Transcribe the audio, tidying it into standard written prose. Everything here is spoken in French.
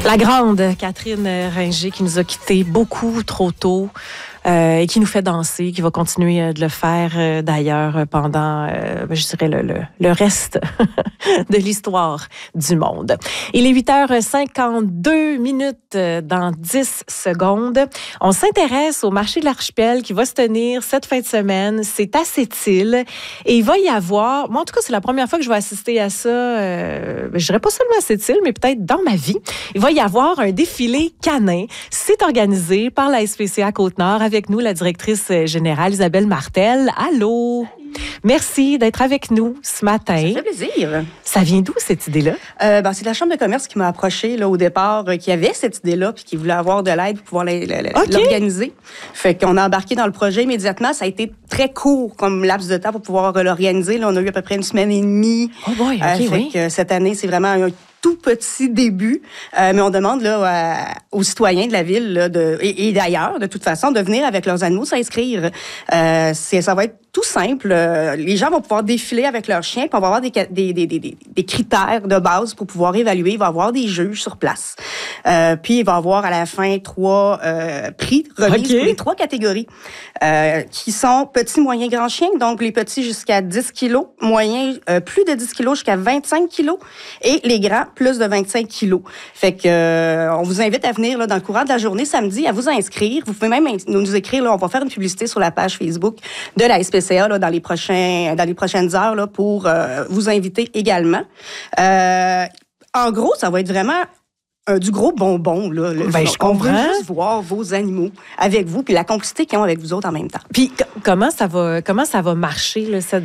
La grande Catherine Ringer qui nous a quittés beaucoup trop tôt. Et qui nous fait danser, qui va continuer de le faire d'ailleurs pendant, je dirais, le reste de l'histoire du monde. Il est 8h52 dans 10 secondes. On s'intéresse au marché de l'archipel qui va se tenir cette fin de semaine. C'est à Sept-Îles et il va y avoir, moi en tout cas c'est la première fois que je vais assister à ça, je dirais pas seulement à Sept-Îles, mais peut-être dans ma vie. Il va y avoir un défilé canin. C'est organisé par la SPCA Côte-Nord avec nous, la directrice générale Isabelle Martel. Allô? Salut. Merci d'être avec nous ce matin. Ça fait plaisir. Ça vient d'où, cette idée-là? C'est la Chambre de commerce qui m'a approchée là, au départ, qui avait cette idée-là puis qui voulait avoir de l'aide pour pouvoir l'organiser. Fait qu'on a embarqué dans le projet immédiatement. Ça a été très court comme laps de temps pour pouvoir l'organiser. Là, on a eu à peu près 1 semaine et demie. Oh boy, OK, oui. Que cette année, c'est vraiment un tout petit début, mais on demande là, aux citoyens de la ville là, et d'ailleurs, de toute façon, de venir avec leurs animaux s'inscrire. Ça va être tout simple. Les gens vont pouvoir défiler avec leurs chiens, puis on va avoir des critères de base pour pouvoir évaluer. Il va y avoir des juges sur place. Puis il va y avoir à la fin 3 prix remis pour les 3 catégories qui sont petits, moyens, grands chiens. Donc les petits jusqu'à 10 kilos, moyens plus de 10 kilos jusqu'à 25 kilos et les grands plus de 25 kilos. Fait que on vous invite à venir là, dans le courant de la journée samedi à vous inscrire. Vous pouvez même nous écrire. Là, on va faire une publicité sur la page Facebook de la SPCA là, dans les prochaines heures là, pour vous inviter également. En gros, ça va être vraiment du gros bonbon. Là, je comprends. On veut juste voir vos animaux avec vous puis la complicité qu'ils ont avec vous autres en même temps. Puis comment ça va marcher, là,